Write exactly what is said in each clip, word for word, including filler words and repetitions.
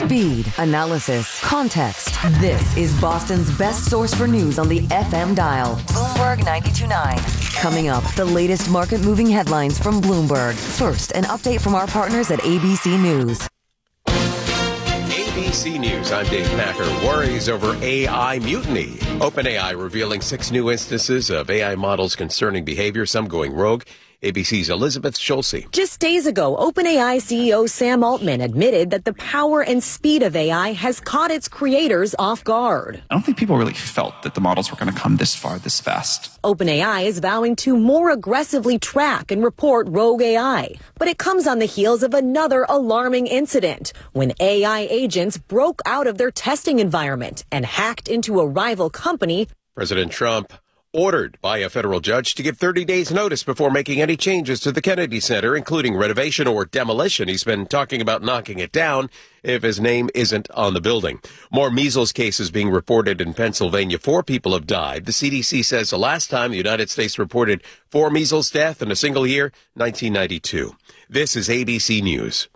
Speed, analysis, context. This is Boston's best source for news on the F M dial. Bloomberg ninety-two point nine. Coming up, the latest market-moving headlines from Bloomberg. First, an update from our partners at A B C News. A B C News, I'm Dave Packer. Worries over A I mutiny. OpenAI revealing six new instances of A I models concerning behavior, some going rogue. A B C's Elizabeth Schulze. Just days ago, OpenAI C E O Sam Altman admitted that the power and speed of A I has caught its creators off guard. I don't think people really felt that the models were going to come this far, this fast. OpenAI is vowing to more aggressively track and report rogue A I. But it comes on the heels of another alarming incident when A I agents broke out of their testing environment and hacked into a rival company. President Trump ordered by a federal judge to give thirty days notice before making any changes to the Kennedy Center, including renovation or demolition. He's been talking about knocking it down if his name isn't on the building. More measles cases being reported in Pennsylvania. Four people have died. The C D C says the last time the United States reported four measles deaths in a single year, nineteen ninety-two. This is A B C News.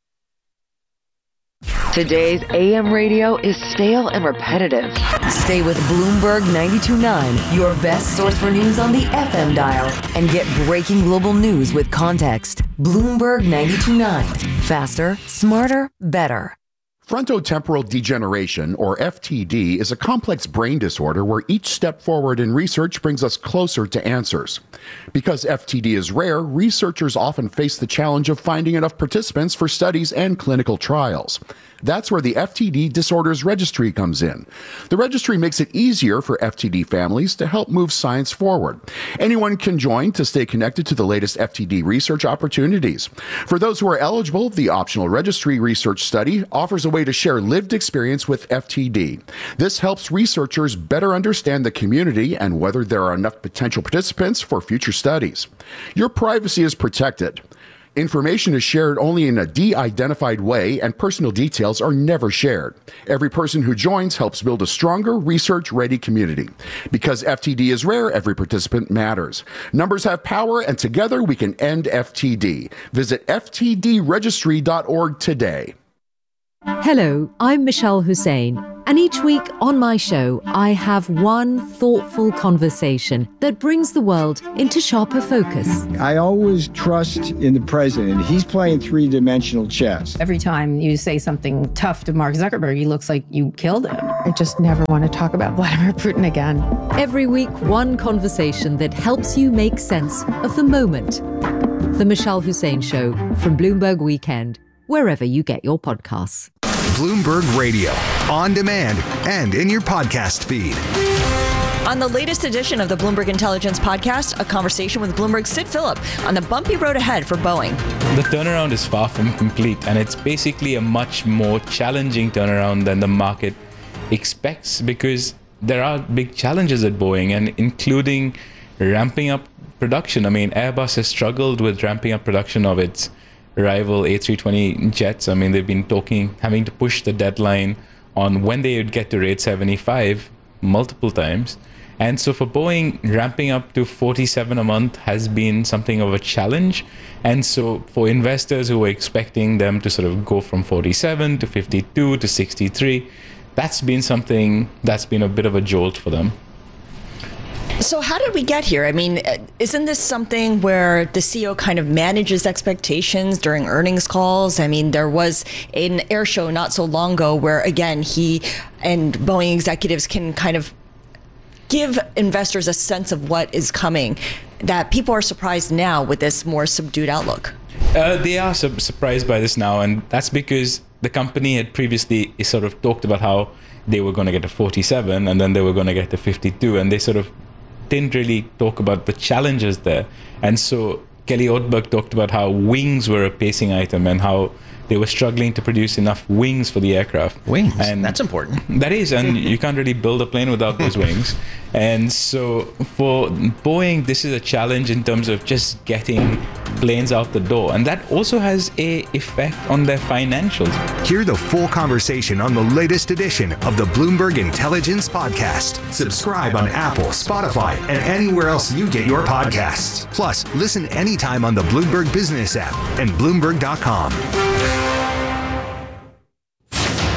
Today's A M radio is stale and repetitive. Stay with Bloomberg ninety-two point nine, your best source for news on the F M dial, and get breaking global news with context. Bloomberg ninety-two point nine. Faster, smarter, better. Frontotemporal degeneration, or F T D, is a complex brain disorder where each step forward in research brings us closer to answers. Because F T D is rare, researchers often face the challenge of finding enough participants for studies and clinical trials. That's where the F T D Disorders Registry comes in. The registry makes it easier for F T D families to help move science forward. Anyone can join to stay connected to the latest F T D research opportunities. For those who are eligible, the optional registry research study offers a way to share lived experience with F T D. This helps researchers better understand the community and whether there are enough potential participants for future studies. Your privacy is protected. Information is shared only in a de-identified way, and personal details are never shared. Every person who joins helps build a stronger, research-ready community. Because F T D is rare, every participant matters. Numbers have power, and together we can end F T D. Visit F T D registry dot org today. Hello, I'm Michelle Hussein, and each week on my show, I have one thoughtful conversation that brings the world into sharper focus. I always trust in the president. He's playing three-dimensional chess. Every time you say something tough to Mark Zuckerberg, he looks like you killed him. I just never want to talk about Vladimir Putin again. Every week, one conversation that helps you make sense of the moment. The Michelle Hussein Show from Bloomberg Weekend, wherever you get your podcasts. Bloomberg Radio, on demand and in your podcast feed. On the latest edition of the Bloomberg Intelligence Podcast, a conversation with Bloomberg's Sid Phillip on the bumpy road ahead for Boeing. The turnaround is far from complete, and it's basically a much more challenging turnaround than the market expects, because there are big challenges at Boeing, and including ramping up production. I mean, Airbus has struggled with ramping up production of its rival A three twenty jets. I mean, they've been talking, having to push the deadline on when they would get to rate seventy-five multiple times. And so for Boeing, ramping up to forty-seven a month has been something of a challenge. And so for investors who were expecting them to sort of go from forty-seven to fifty-two to sixty-three, that's been something that's been a bit of a jolt for them. So how did we get here? I mean, isn't this something where the C E O kind of manages expectations during earnings calls? I mean, there was an air show not so long ago where, again, he and Boeing executives can kind of give investors a sense of what is coming, that people are surprised now with this more subdued outlook. Uh, they are su- surprised by this now, and that's because the company had previously sort of talked about how they were going to get to forty-seven and then they were going to get to fifty-two, and they sort of didn't really talk about the challenges there. And so Kelly Ortberg talked about how wings were a pacing item and how they were struggling to produce enough wings for the aircraft. Wings, and that's important. That is, and you can't really build a plane without those wings. And so for Boeing, this is a challenge in terms of just getting planes out the door. And that also has a effect on their financials. Hear the full conversation on the latest edition of the Bloomberg Intelligence Podcast. Subscribe on Apple, Spotify, and anywhere else you get your podcasts. Plus, listen anytime on the Bloomberg Business app and Bloomberg dot com.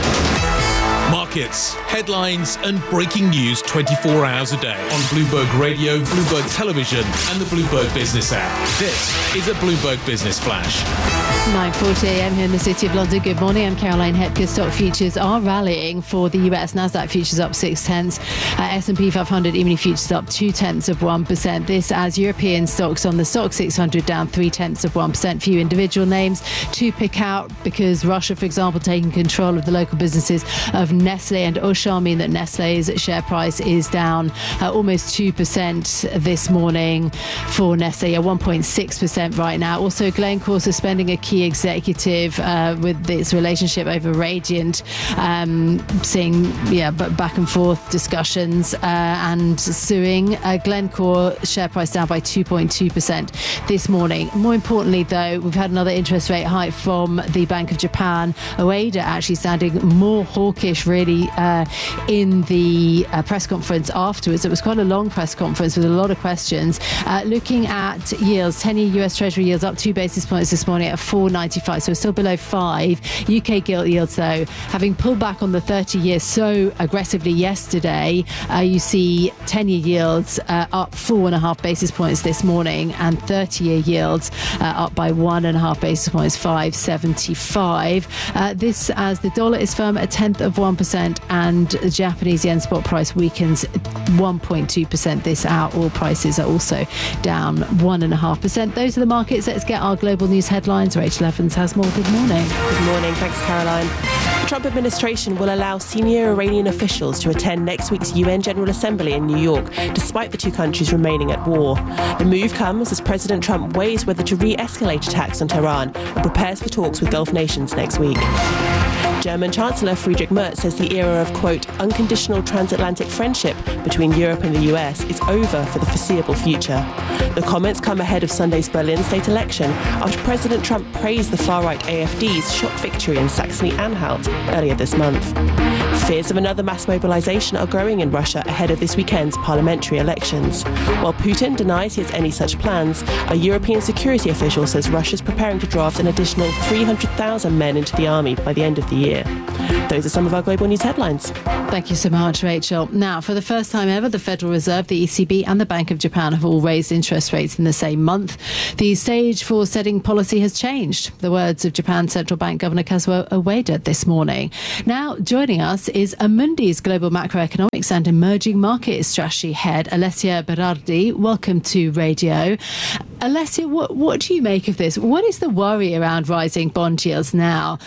markets, headlines and breaking news twenty-four hours a day on Bloomberg Radio, Bloomberg Television and the Bloomberg Business app. This is a Bloomberg Business Flash. nine forty a m here in the City of London. Good morning. I'm Caroline Hepker. Stock futures are rallying for the U S. Nasdaq futures up six tenths. Uh, S and P five hundred E-mini futures up two tenths of one percent. This as European stocks on the Stock six hundred down three tenths of one percent. Few individual names to pick out because Russia, for example, taking control of the local businesses of Nestle and Auchan mean that Nestle's share price is down uh, almost two percent this morning for Nestle, at one point six percent right now. Also, Glencore suspending a key executive uh, with its relationship over Radiant, um, seeing yeah, but back and forth discussions uh, and suing. Uh, Glencore share price down by two point two percent this morning. More importantly, though, we've had another interest rate hike from the Bank of Japan. Ueda actually sounding more hawkish, really, uh, in the uh, press conference afterwards. It was quite a long press conference with a lot of questions. Uh, looking at yields, ten-year U S Treasury yields up two basis points this morning at four ninety-five, so still below five. U K gilt yields, though, having pulled back on the thirty-year so aggressively yesterday, uh, you see ten-year yields uh, up four and a half basis points this morning, and thirty-year yields uh, up by one and a half basis points, five seventy-five. Uh, this as the dollar is firm at a tenth of one percent, and the Japanese yen spot price weakens one point two percent this hour. All prices are also down one and a half percent. Those are the markets. Let's get our global news headlines. Rachel Evans has more. Good morning. Good morning. Thanks, Caroline. The Trump administration will allow senior Iranian officials to attend next week's U N General Assembly in New York, despite the two countries remaining at war. The move comes as President Trump weighs whether to re-escalate attacks on Tehran and prepares for talks with Gulf nations next week. German Chancellor Friedrich Merz says the era of, quote, unconditional transatlantic friendship between Europe and the U S is over for the foreseeable future. The comments come ahead of Sunday's Berlin state election after President Trump praised the far-right A F D's shock victory in Saxony-Anhalt earlier this month. Fears of another mass mobilization are growing in Russia ahead of this weekend's parliamentary elections. While Putin denies he has any such plans, a European security official says Russia's preparing to draft an additional three hundred thousand men into the army by the end of the year. Those are some of our global news headlines. Thank you so much, Rachel. Now, for the first time ever, the Federal Reserve, the E C B and the Bank of Japan have all raised interest rates in the same month. The stage for setting policy has changed. The words of Japan's Central Bank Governor Kazuo Ueda this morning. Now, joining us is Amundi's Global Macroeconomics and Emerging Markets Strategy Head, Alessia Berardi. Welcome to Radio. Alessia, what, what do you make of this? What is the worry around rising bond yields now?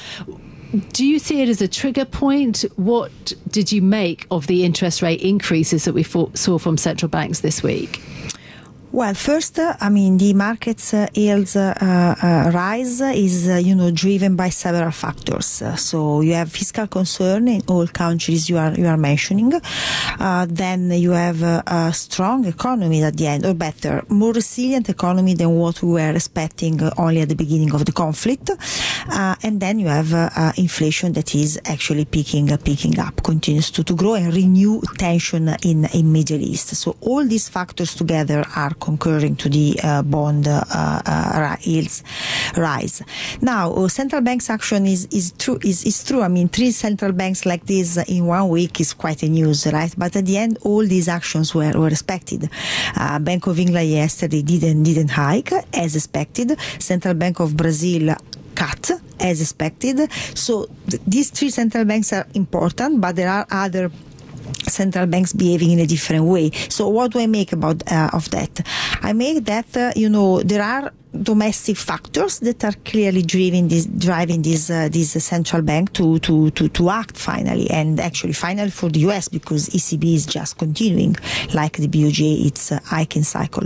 Do you see it as a trigger point? What did you make of the interest rate increases that we saw from central banks this week? Well, first, uh, I mean, the market's uh, yields uh, uh, rise is, uh, you know, driven by several factors. Uh, so you have fiscal concern in all countries you are you are mentioning. Uh, then you have uh, a strong economy at the end, or better, more resilient economy than what we were expecting uh, only at the beginning of the conflict. Uh, and then you have uh, uh, inflation that is actually picking uh, picking up, continues to, to grow and renew tension in in Middle East. So all these factors together are concurring to the uh, bond uh, uh, yields rise. Now, uh, central banks' action is is true. Is, is true. I mean, three central banks like this in one week is quite a news, right? But at the end, all these actions were, were expected. Uh, Bank of England yesterday didn't didn't hike as expected. Central Bank of Brazil cut as expected. So th- these three central banks are important, but there are other central banks behaving in a different way. So what do I make about uh, of that? I make that uh, you know there are domestic factors that are clearly driving this driving this uh, this central bank to, to to to act finally, and actually finally for the U S, because E C B is just continuing like the B O J its uh, hiking cycle.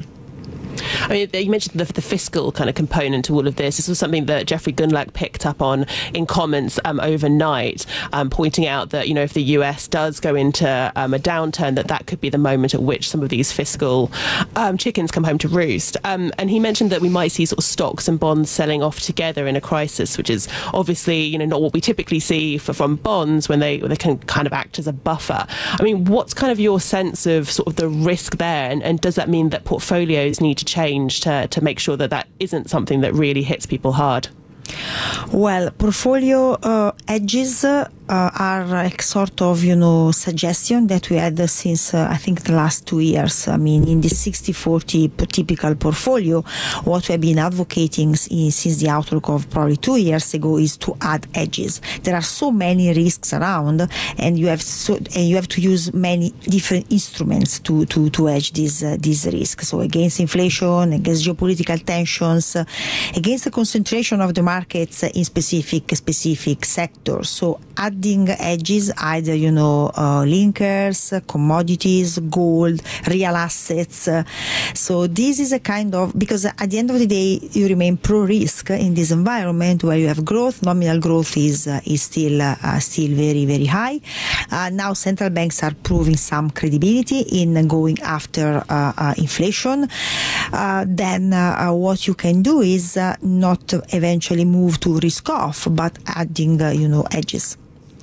I mean, you mentioned the, the fiscal kind of component to all of this. This was something that Jeffrey Gundlach picked up on in comments um, overnight, um, pointing out that, you know, if the U S does go into um, a downturn, that that could be the moment at which some of these fiscal um, chickens come home to roost. Um, and he mentioned that we might see sort of stocks and bonds selling off together in a crisis, which is obviously, you know, not what we typically see for, from bonds when they, when they can kind of act as a buffer. I mean, what's kind of your sense of sort of the risk there? And, and does that mean that portfolios need to change to, to make sure that that isn't something that really hits people hard? Well, portfolio uh, hedges uh, uh, are like sort of, you know, suggestion that we had since uh, I think the last two years. I mean, in this sixty forty typical portfolio, what we have been advocating is, since the outlook of probably two years ago is to add edges. There are so many risks around, and you have so and you have to use many different instruments to to to hedge these uh, these risks. So against inflation, against geopolitical tensions, uh, against the concentration of the markets in specific specific sectors. So adding edges, either, you know, uh, linkers, commodities, gold, real assets. Uh, so this is a kind of, because at the end of the day, you remain pro-risk in this environment where you have growth. Nominal growth is uh, is still uh, still very very high. Uh, now central banks are proving some credibility in going after uh, uh, inflation. Uh, then uh, uh, what you can do is uh, not eventually move to risk off, but adding uh, you know edges.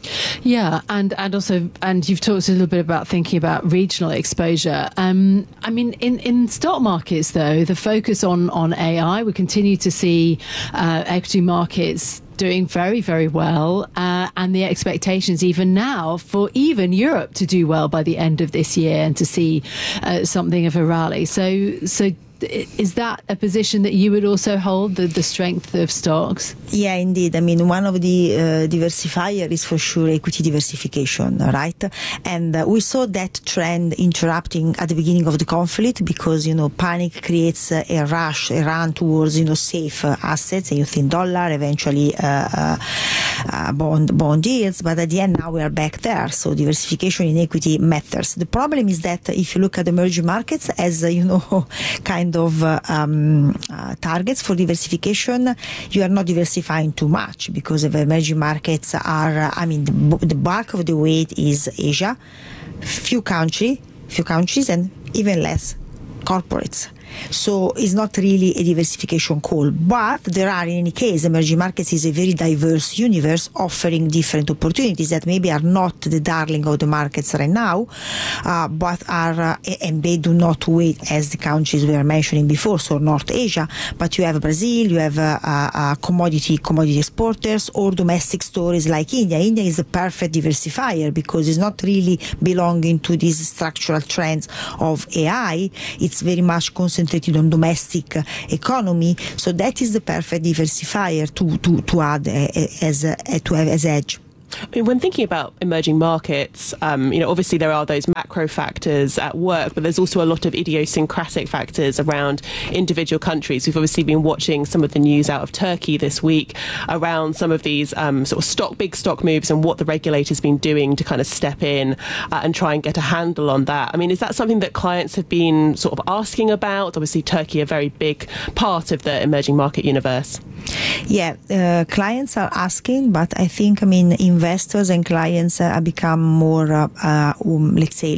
Yeah, and, and also, and you've talked a little bit about thinking about regional exposure. Um, I mean, in, in stock markets, though, the focus on, on A I, we continue to see uh, equity markets doing very, very well, uh, and the expectations even now for even Europe to do well by the end of this year and to see uh, something of a rally. So, so. Is that a position that you would also hold, the, the strength of stocks? Yeah, indeed. I mean, one of the uh, diversifier is for sure equity diversification, right? And uh, we saw that trend interrupting at the beginning of the conflict because, you know, panic creates uh, a rush, a run towards, you know, safe uh, assets, and you think dollar, eventually uh, uh, uh, bond, bond yields. But at the end, now we are back there. So diversification in equity matters. The problem is that if you look at emerging markets as, uh, you know, kind of uh, um, uh, targets for diversification, you are not diversifying too much because of emerging markets are, uh, I mean, the, the bulk of the weight is Asia, few country, few countries, and even less corporates. So it's not really a diversification call, but there are, in any case, emerging markets is a very diverse universe offering different opportunities that maybe are not the darling of the markets right now, uh, but are, uh, and they do not weigh as the countries we were mentioning before, so North Asia, but you have Brazil, you have uh, uh, commodity commodity exporters, or domestic stories like India. India is a perfect diversifier because it's not really belonging to these structural trends of A I. It's very much concentrated on domestic uh, economy, so that is the perfect diversifier to to to add uh, as uh, to have as edge. I mean, when thinking about emerging markets, um, you know, obviously there are those macro factors at work, but there's also a lot of idiosyncratic factors around individual countries. We've obviously been watching some of the news out of Turkey this week around some of these um, sort of stock, big stock moves and what the regulator's been doing to kind of step in uh, and try and get a handle on that. I mean, is that something that clients have been sort of asking about? Obviously, Turkey, a very big part of the emerging market universe. Yeah, uh, clients are asking, but I think, I mean, investors and clients uh, have become more, uh, uh, um, let's say,